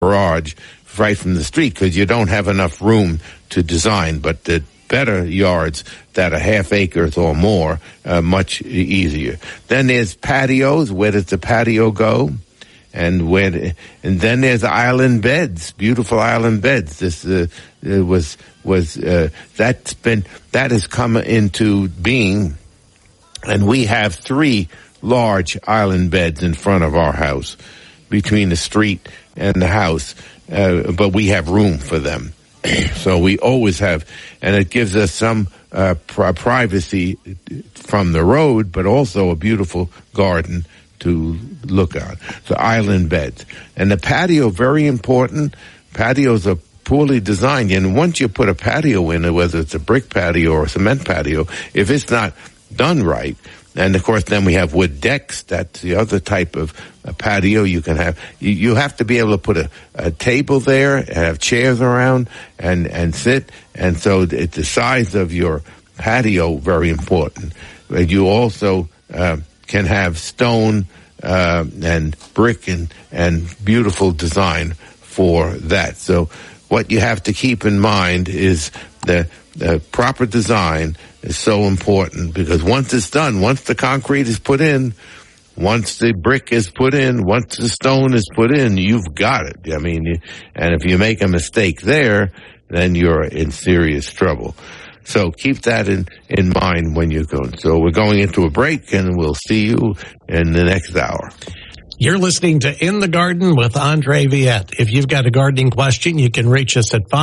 garage right from the street because you don't have enough room to design. But the better yards that are half acres or more, much easier. Then there's patios. Where does the patio go? And then there's island beds, beautiful island beds. This that has come into being, and we have 3 large island beds in front of our house, between the street and the house, but we have room for them. So we always have, and it gives us some privacy from the road, but also a beautiful garden to look at. So island beds. And the patio, very important. Patios are poorly designed, and once you put a patio in, whether it's a brick patio or a cement patio, if it's not done right, and of course then we have wood decks, that's the other type of patio you can have. You have to be able to put a table there and have chairs around and sit, and so the size of your patio, very important. You also can have stone and brick and beautiful design for that. So what you have to keep in mind is the proper design is so important, because once it's done, once the concrete is put in, once the brick is put in, once the stone is put in, you've got it. I mean, and if you make a mistake there, then you're in serious trouble. So keep that in mind when you're going. So we're going into a break, and we'll see you in the next hour. You're listening to In the Garden with Andre Viette. If you've got a gardening question, you can reach us at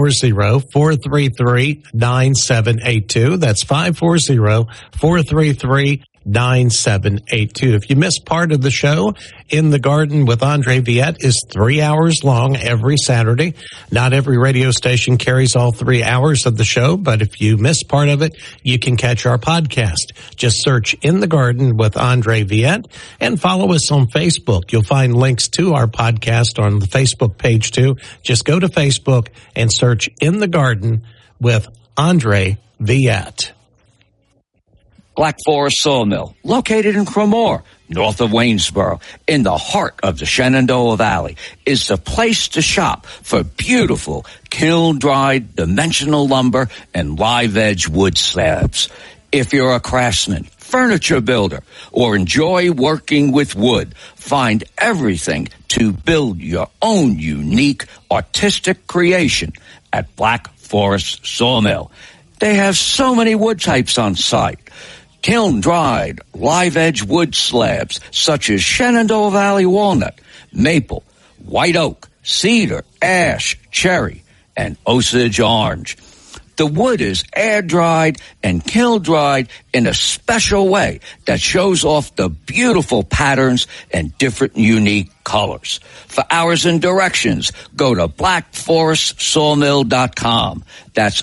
540-433-9782. That's 540-433-9782. If you missed part of the show, In the Garden with Andre Viette is 3 hours long every Saturday. Not every radio station carries all 3 hours of the show, but if you missed part of it, you can catch our podcast. Just search In the Garden with Andre Viette and follow us on Facebook. You'll find links to our podcast on the Facebook page too. Just go to Facebook and search In the Garden with Andre Viette. Black Forest Sawmill, located in Cremore, north of Waynesboro, in the heart of the Shenandoah Valley, is the place to shop for beautiful kiln-dried dimensional lumber and live-edge wood slabs. If you're a craftsman, furniture builder, or enjoy working with wood, find everything to build your own unique artistic creation at Black Forest Sawmill. They have so many wood types on site. Kiln-dried, live-edge wood slabs such as Shenandoah Valley walnut, maple, white oak, cedar, ash, cherry, and Osage orange. The wood is air-dried and kiln-dried in a special way that shows off the beautiful patterns and different unique colors. For hours and directions, go to blackforestsawmill.com. That's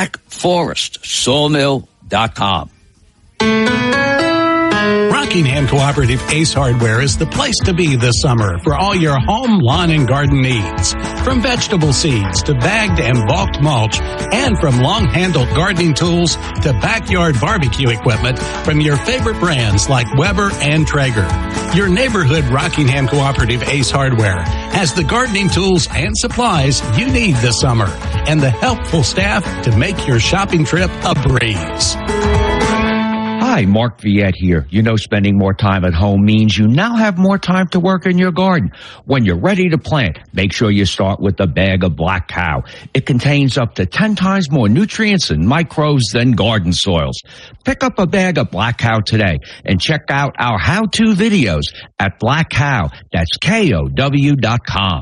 blackforestsawmill.com. Rockingham Cooperative Ace Hardware is the place to be this summer for all your home, lawn, and garden needs. From vegetable seeds to bagged and bulked mulch, and from long-handled gardening tools to backyard barbecue equipment from your favorite brands like Weber and Traeger. Your neighborhood Rockingham Cooperative Ace Hardware has the gardening tools and supplies you need this summer and the helpful staff to make your shopping trip a breeze. Hi, Mark Viette here. You know, spending more time at home means you now have more time to work in your garden. When you're ready to plant, make sure you start with a bag of Black Cow. It contains up to 10 times more nutrients and microbes than garden soils. Pick up a bag of Black Cow today and check out our how-to videos at Black Cow. That's KOW.com.